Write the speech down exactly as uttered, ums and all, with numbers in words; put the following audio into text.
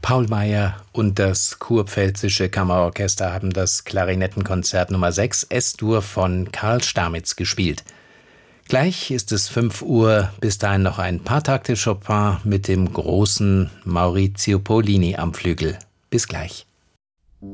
Paul Meyer und das Kurpfälzische Kammerorchester haben das Klarinettenkonzert Nummer sechs S-Dur von Karl Stamitz gespielt. Gleich ist es fünf Uhr, bis dahin noch ein paar Takte Chopin mit dem großen Maurizio Pollini am Flügel. Bis gleich.